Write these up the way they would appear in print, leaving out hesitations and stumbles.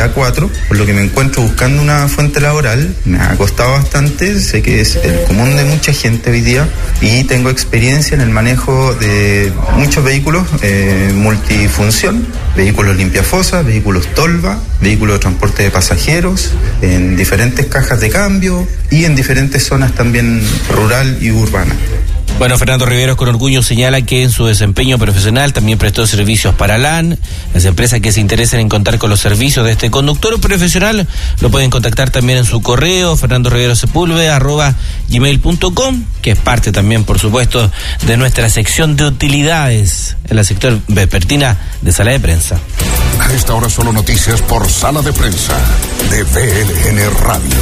a 4, por lo que me encuentro buscando una fuente laboral. Me ha costado bastante, sé que es el común de mucha gente hoy día y tengo experiencia en el manejo de muchos vehículos multifunción, vehículos limpiafosas, vehículos tolva, vehículos de transporte de pasajeros, en diferentes cajas de cambio y en diferentes zonas también rural y urbana. Bueno, Fernando Riveros con orgullo señala que en su desempeño profesional también prestó servicios para LAN. Las empresas que se interesen en contar con los servicios de este conductor profesional lo pueden contactar también en su correo, fernandorriverosepulve@gmail.com, que es parte también, por supuesto, de nuestra sección de utilidades en la sector vespertina de Sala de Prensa. A esta hora solo noticias por Sala de Prensa de VLN Radio.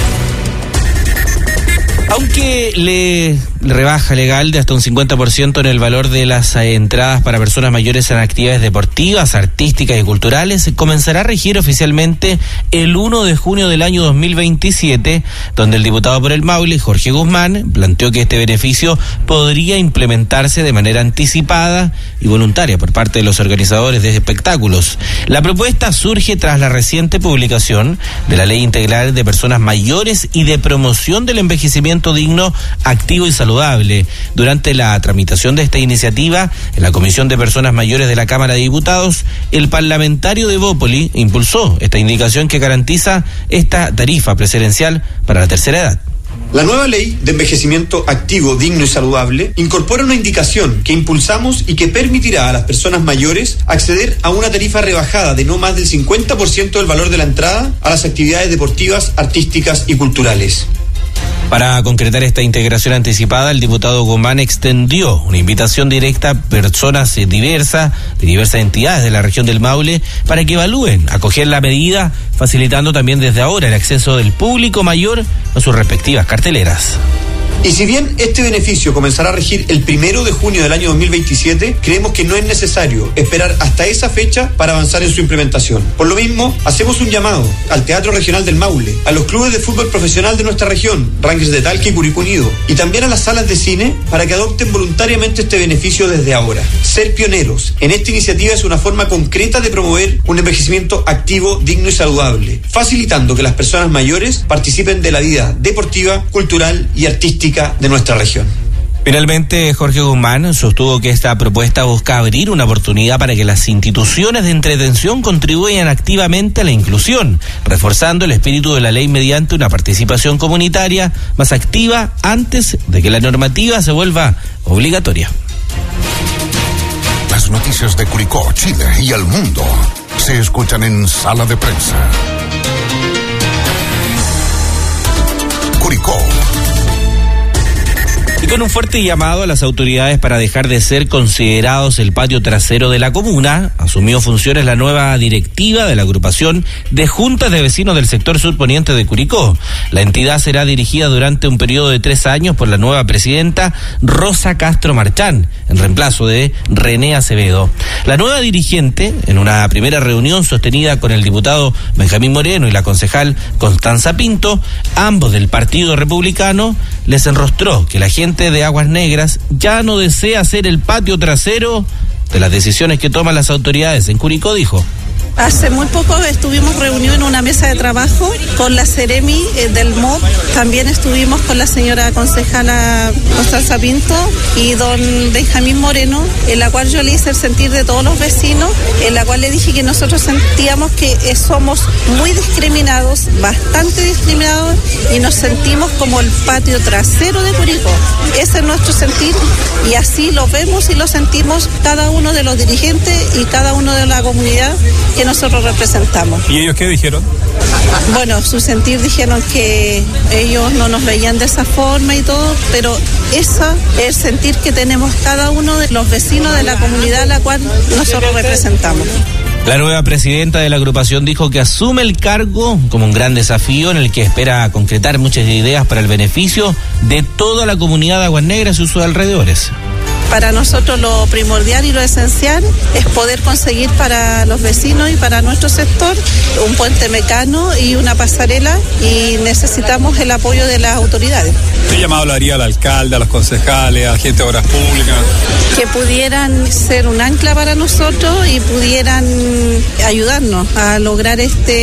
Aunque le rebaja legal de hasta un 50% en el valor de las entradas para personas mayores en actividades deportivas, artísticas y culturales, comenzará a regir oficialmente el 1 de junio del año 2027, donde el diputado por el Maule, Jorge Guzmán, planteó que este beneficio podría implementarse de manera anticipada y voluntaria por parte de los organizadores de espectáculos. La propuesta surge tras la reciente publicación de la Ley Integral de Personas Mayores y de Promoción del Envejecimiento digno, activo y saludable. Durante la tramitación de esta iniciativa en la Comisión de Personas Mayores de la Cámara de Diputados, el parlamentario de Bópoli impulsó esta indicación que garantiza esta tarifa preferencial para la tercera edad. La nueva ley de envejecimiento activo, digno y saludable incorpora una indicación que impulsamos y que permitirá a las personas mayores acceder a una tarifa rebajada de no más del 50% del valor de la entrada a las actividades deportivas, artísticas y culturales. Para concretar esta integración anticipada, el diputado Guzmán extendió una invitación directa a personas diversas, de diversas entidades de la región del Maule, para que evalúen acoger la medida, facilitando también desde ahora el acceso del público mayor a sus respectivas carteleras. Y si bien este beneficio comenzará a regir el 1 de junio del año 2027, creemos que no es necesario esperar hasta esa fecha para avanzar en su implementación. Por lo mismo, hacemos un llamado al Teatro Regional del Maule, a los clubes de fútbol profesional de nuestra región, Rangers de Talca y Curicó Unido, y también a las salas de cine para que adopten voluntariamente este beneficio desde ahora. Ser pioneros en esta iniciativa es una forma concreta de promover un envejecimiento activo, digno y saludable, facilitando que las personas mayores participen de la vida deportiva, cultural y artística de nuestra región. Finalmente, Jorge Guzmán sostuvo que esta propuesta busca abrir una oportunidad para que las instituciones de entretención contribuyan activamente a la inclusión, reforzando el espíritu de la ley mediante una participación comunitaria más activa antes de que la normativa se vuelva obligatoria. Las noticias de Curicó, Chile y el mundo se escuchan en Sala de Prensa. Curicó. Y con un fuerte llamado a las autoridades para dejar de ser considerados el patio trasero de la comuna, asumió funciones la nueva directiva de la agrupación de juntas de vecinos del sector surponiente de Curicó. La entidad será dirigida durante un periodo de 3 años por la nueva presidenta Rosa Castro Marchán, en reemplazo de René Acevedo. La nueva dirigente, en una primera reunión sostenida con el diputado Benjamín Moreno y la concejal Constanza Pinto, ambos del Partido Republicano, les enrostró que la gente de Aguas Negras ya no desea ser el patio trasero de las decisiones que toman las autoridades en Curicó, dijo. Hace muy poco estuvimos reunidos en una mesa de trabajo con la Seremi del MOP, también estuvimos con la señora concejala Constanza Pinto y don Benjamín Moreno, en la cual yo le hice el sentir de todos los vecinos, en la cual le dije que nosotros sentíamos que somos muy discriminados, bastante discriminados, y nos sentimos como el patio trasero de Curicó. Ese es nuestro sentir y así lo vemos y lo sentimos cada uno de los dirigentes y cada uno de la comunidad que nosotros representamos. ¿Y ellos qué dijeron? Bueno, su sentir dijeron que ellos no nos veían de esa forma y todo, pero ese es el sentir que tenemos cada uno de los vecinos de la comunidad a la cual nosotros representamos. La nueva presidenta de la agrupación dijo que asume el cargo como un gran desafío en el que espera concretar muchas ideas para el beneficio de toda la comunidad de Aguas Negras y sus alrededores. Para nosotros lo primordial y lo esencial es poder conseguir para los vecinos y para nuestro sector un puente mecano y una pasarela, y necesitamos el apoyo de las autoridades. ¿Qué llamado le haría al alcalde, a los concejales, a la gente de obras públicas? Que pudieran ser un ancla para nosotros y pudieran ayudarnos a lograr este